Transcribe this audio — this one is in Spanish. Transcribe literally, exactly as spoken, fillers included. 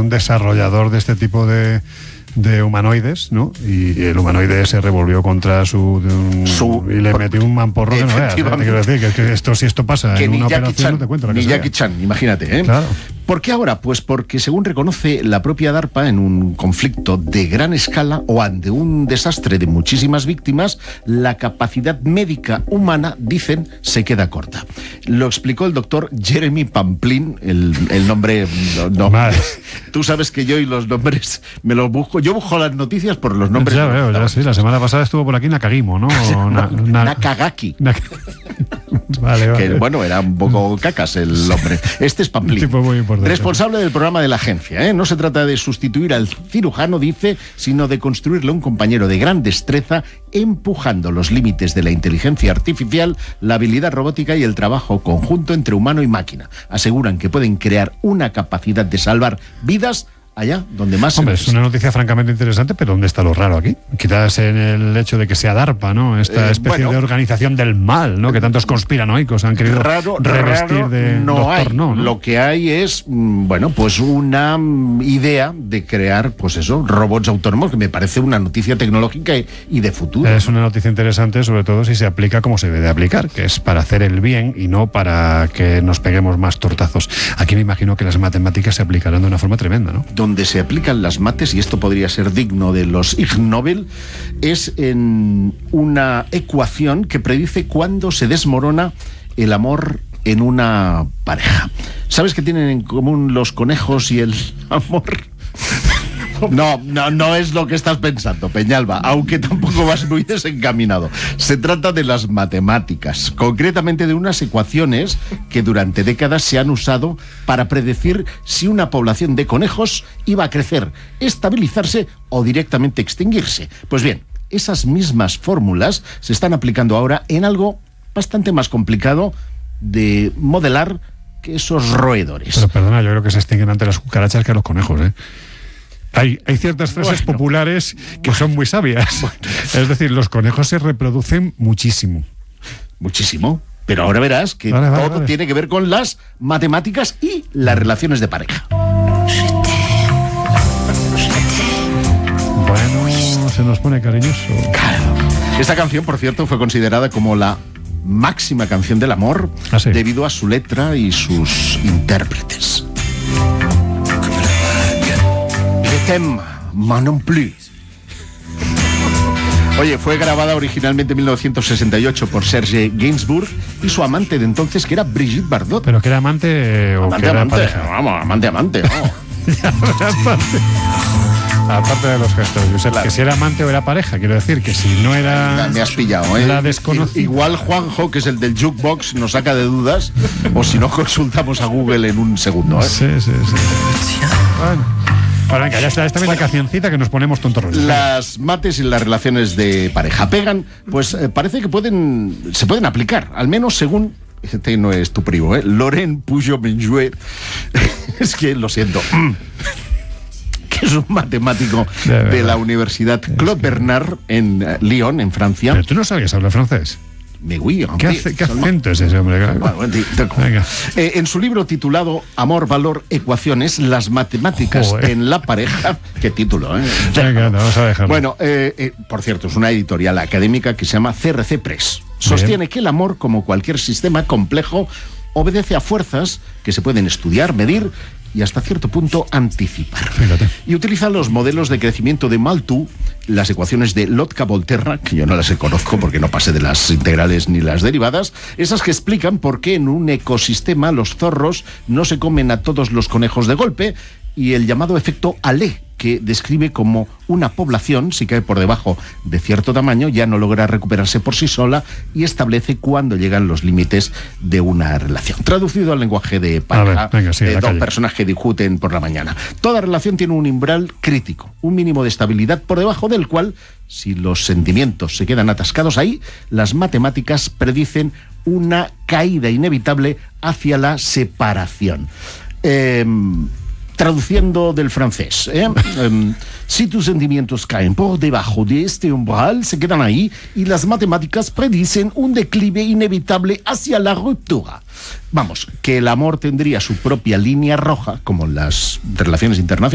un desarrollador de este tipo de de humanoides, ¿no? Y el humanoide se revolvió contra su, un, su y le metió un mamporro que no veas. Te quiero decir que, que esto si esto pasa que en ni una Jackie operación Chan, no te cuento la ni que Jackie Chan, imagínate, ¿eh? Claro. ¿Por qué ahora? Pues porque según reconoce la propia DARPA en un conflicto de gran escala o ante un desastre de muchísimas víctimas, la capacidad médica humana, dicen, se queda corta. Lo explicó el doctor Jeremy Pamplin, el, el nombre... No, no, tú sabes que yo y los nombres me los busco. Yo busco las noticias por los nombres. Ya veo, ya sí. La semana pasada estuvo por aquí Nakagimo, ¿no? no na, na, Nakagaki. Nak vale, vale. Que, bueno, era un poco cacas el hombre. Este es Pamplin. Tipo muy importante. Responsable del programa de la agencia, ¿eh? No se trata de sustituir al cirujano, dice, sino de construirle un compañero de gran destreza, empujando los límites de la inteligencia artificial, la habilidad robótica y el trabajo conjunto entre humano y máquina. Aseguran que pueden crear una capacidad de salvar vidas allá donde más... Hombre, es una noticia francamente interesante, pero ¿dónde está lo raro aquí? Quizás en el hecho de que sea DARPA, ¿no? Esta eh, especie bueno, de organización del mal, ¿no? Que tantos conspiranoicos han querido raro, revestir raro de no doctor, hay. no, ¿no? Lo que hay es, bueno, pues una idea de crear, pues eso, robots autónomos, que me parece una noticia tecnológica y de futuro. Es una noticia interesante, sobre todo si se aplica como se debe de aplicar, que es para hacer el bien y no para que nos peguemos más tortazos. Aquí me imagino que las matemáticas se aplicarán de una forma tremenda, ¿no? Donde se aplican las mates, y esto podría ser digno de los Ig Nobel, es en una ecuación que predice cuándo se desmorona el amor en una pareja. ¿Sabes qué tienen en común los conejos y el amor? No, no, no es lo que estás pensando, Peñalba, aunque tampoco vas muy desencaminado. Se trata de las matemáticas, concretamente de unas ecuaciones que durante décadas se han usado para predecir si una población de conejos iba a crecer, estabilizarse o directamente extinguirse. Pues bien, esas mismas fórmulas se están aplicando ahora en algo bastante más complicado de modelar que esos roedores. Pero perdona, yo creo que se extinguen ante las cucarachas que a los conejos, ¿eh? Hay, hay ciertas frases bueno, populares que bueno, son muy sabias. Bueno. Es decir, los conejos se reproducen muchísimo. Muchísimo. Pero ahora verás que vale, vale, todo vale. tiene que ver con las matemáticas y las relaciones de pareja. Bueno, se nos pone cariñoso. Claro. Esta canción, por cierto, fue considerada como la máxima canción del amor ¿Ah, sí? debido a su letra y sus intérpretes. Moi non plus. Oye, fue grabada originalmente en mil novecientos sesenta y ocho por Serge Gainsbourg y su amante de entonces, que era Brigitte Bardot. ¿Pero que era amante o amante, que era amante, pareja? Vamos, amante, amante, no. Ya, aparte, aparte de los gestos, Josep, claro. Que si era amante o era pareja, quiero decir que si no era... Me has pillado, ¿eh? La desconocida. Igual Juanjo, que es el del jukebox, nos saca de dudas, o si no, consultamos a Google en un segundo, ¿eh? Sí, sí, sí. Bueno. Bueno, venga, ya está, esta es la cancioncita que nos ponemos tontorrones. Las mates y las relaciones de pareja pegan, pues eh, parece que pueden se pueden aplicar, al menos según, este no es tu primo, ¿eh? Laurent Pujol-Menjuet, es que lo siento, que es un matemático de, de la Universidad Claude Bernard en uh, Lyon, en Francia. Pero tú no sabías hablar francés. Me oui, ¿Qué, hace, ¿Qué acento es ese hombre? Venga. Eh, en su libro titulado Amor, Valor, Ecuaciones, las matemáticas Joder. en la pareja, qué título, ¿eh? Venga, no, vamos a dejarlo. Bueno, eh, eh, por cierto, es una editorial académica que se llama C R C Press. Sostiene Bien. que el amor, como cualquier sistema complejo, obedece a fuerzas que se pueden estudiar, medir y hasta cierto punto anticipar. Fíjate. Y utiliza los modelos de crecimiento de Malthus, las ecuaciones de Lotka-Volterra, que yo no las conozco porque no pasé de las integrales ni las derivadas, esas que explican por qué en un ecosistema los zorros no se comen a todos los conejos de golpe, y el llamado efecto Allais, que describe como una población, si cae por debajo de cierto tamaño, ya no logra recuperarse por sí sola y establece cuándo llegan los límites de una relación. Traducido al lenguaje de pareja, ver, venga, sí, de dos personas que discuten por la mañana. Toda relación tiene un umbral crítico, un mínimo de estabilidad por debajo del cual, si los sentimientos se quedan atascados ahí, las matemáticas predicen una caída inevitable hacia la separación. Eh... Traduciendo del francés, ¿eh? um, si tus sentimientos caen por debajo de este umbral, se quedan ahí y las matemáticas predicen un declive inevitable hacia la ruptura. Vamos, que el amor tendría su propia línea roja, como las relaciones internacionales.